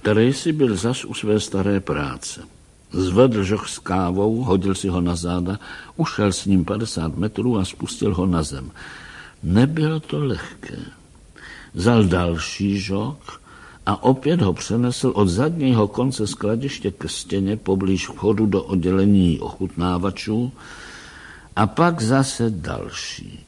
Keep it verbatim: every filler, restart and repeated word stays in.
Tracy byl zas u své staré práce. Zvedl žoch s kávou, hodil si ho na záda, ušel s ním padesát metrů a spustil ho na zem. Nebylo to lehké. Vzal další žok a opět ho přenesl od zadního konce skladiště ke stěně poblíž vchodu do oddělení ochutnávačů a pak zase další.